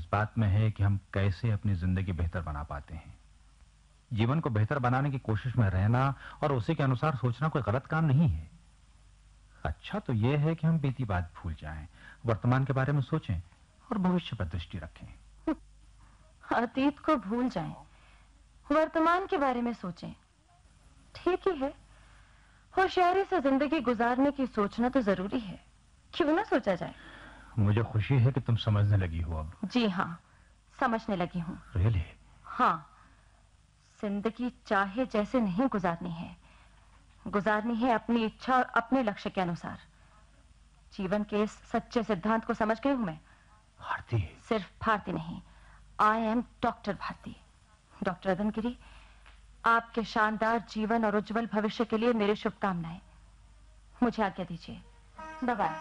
बात में है कि हम कैसे अपनी जिंदगी बेहतर बना पाते हैं। जीवन को बेहतर बनाने की कोशिश में रहना और उसी के अनुसार सोचना कोई गलत काम नहीं है। अच्छा तो यह है कि हम बीती बात भूल जाएं, वर्तमान के बारे में सोचें और भविष्य पर दृष्टि रखें। अतीत को भूल जाएं, वर्तमान के बारे में सोचें, ठीक ही है। होशियारी से जिंदगी गुजारने की सोचना तो जरूरी है, क्यों ना सोचा जाए। मुझे खुशी है कि तुम समझने लगी हो अब। जी हाँ, समझने लगी हूँ। रियली? हाँ, जिंदगी चाहे जैसे नहीं गुजारनी है, गुजारनी है अपनी इच्छा और अपने लक्ष्य के अनुसार। जीवन के इस सच्चे सिद्धांत को समझ गई हूं मैं। भारती? सिर्फ भारती नहीं, I am doctor Bharti. Doctor अदन गिरी, आपके शानदार जीवन और उज्जवल भविष्य के लिए मेरी शुभकामनाएं। मुझे आज्ञा दीजिए। Bye bye.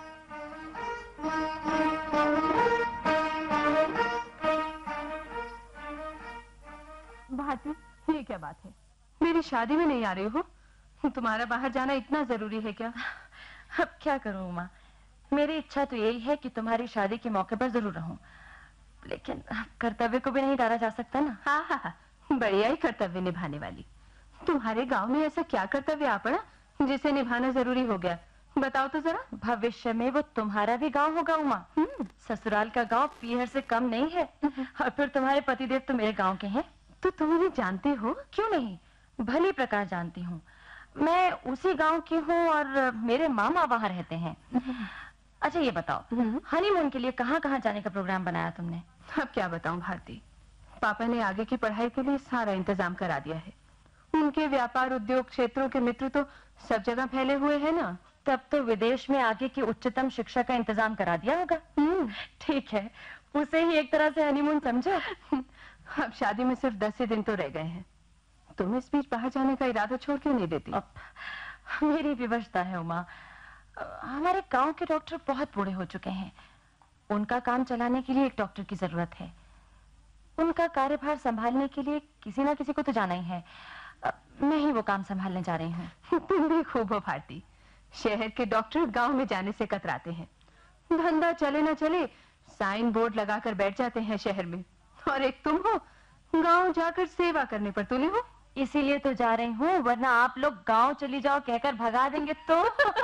भारती, ये क्या बात है? मेरी शादी में नहीं आ रही हो? तुम्हारा बाहर जाना इतना जरूरी है क्या? अब क्या करूं उमा, मेरी इच्छा तो यही है कि तुम्हारी शादी के मौके पर जरूर रहूं, लेकिन कर्तव्य को भी नहीं टाला जा सकता ना। हाँ हाँ हाँ, बढ़िया ही कर्तव्य निभाने वाली। तुम्हारे गांव में ऐसा क्या कर्तव्य आ पड़ा जिसे निभाना जरूरी हो गया? बताओ तो जरा। भविष्य में वो तुम्हारा भी गांव होगा उमा। ससुराल का गांव पीहर से कम नहीं है, और फिर तुम्हारे पतिदेव तो मेरे गांव के हैं। तो तुम उन्हें जानती हो? क्यों नहीं, भली प्रकार जानती हूँ। मैं उसी गांव की हूँ और मेरे मामा वहां रहते हैं। अच्छा ये बताओ, हनीमून के लिए कहाँ कहाँ जाने का प्रोग्राम बनाया तुमने? अब क्या बताऊं भारती, पापा ने आगे की पढ़ाई के लिए सारा इंतजाम करा दिया है। उनके व्यापार उद्योग क्षेत्रों के मित्र तो सब जगह फैले हुए हैं ना। तब तो विदेश में आगे की उच्चतम शिक्षा का इंतजाम करा दिया होगा। ठीक है, उसे ही एक तरह से हनीमून समझो। अब शादी में सिर्फ 10 ही दिन तो रह गए हैं। तुम इस बीच बाहर जाने का इरादा छोड़ क्यों नहीं देती? मेरी विवशता है उमा। हमारे गांव के डॉक्टर बहुत बूढ़े हो चुके हैं। उनका काम चलाने के लिए एक डॉक्टर की जरूरत है। उनका कार्यभार संभालने के लिए किसी ना किसी को तो जाना ही है। मैं ही वो काम संभालने जा रही हूँ। तुम भी खूब हो भारती। शहर के डॉक्टर गांव में जाने से कतराते हैं। धंधा चले ना चले, साइन बोर्ड लगाकर बैठ जाते हैं शहर में। और एक तुम हो, गांव जाकर सेवा करने पर तुले हो। इसीलिए तो जा रही हूँ, वरना आप लोग गांव चली जाओ कहकर भगा देंगे तो।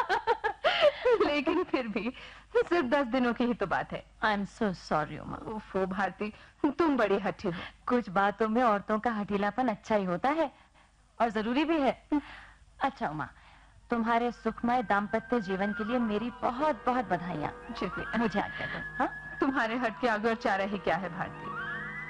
लेकिन फिर भी सिर्फ 10 दिनों की ही तो बात है। I am so sorry Uma. ओफो भारती, तुम बड़ी हठी हो। कुछ बातों में औरतों का हठीलापन अच्छा ही होता है और जरूरी भी है। अच्छा उमा, तुम्हारे सुखमय दाम्पत्य जीवन के लिए मेरी बहुत बहुत बधाइयाँ। शुक्रिया। मुझे आज्ञा दो। हाँ, तुम्हारे हट के आगे और चारा ही क्या है भारती।